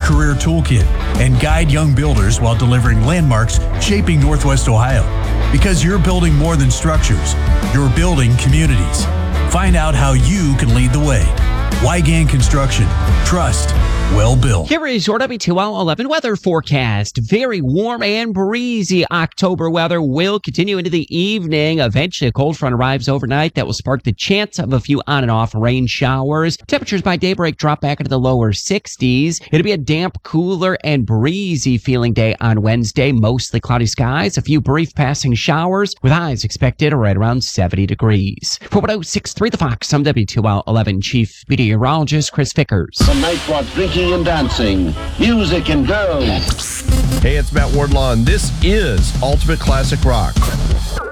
career toolkit and guide young builders while delivering landmarks shaping Northwest Ohio. Because you're building more than structures, you're building communities. Find out how you can lead the way. Wygant Construction. Trust. Well built. Here is your WTOL 11 weather forecast. Very warm and breezy October weather will continue into the evening. Eventually, a cold front arrives overnight that will spark the chance of a few on and off rain showers. Temperatures by daybreak drop back into the lower 60s. It'll be a damp, cooler, and breezy feeling day on Wednesday. Mostly cloudy skies, a few brief passing showers with highs expected right around 70 degrees. For 106.3 The Fox, I'm WTOL 11 Chief Meteorologist Chris Vickers. The night brought drinking and dancing, music and girls. Hey, it's Matt Wardlaw, and this is Ultimate Classic Rock.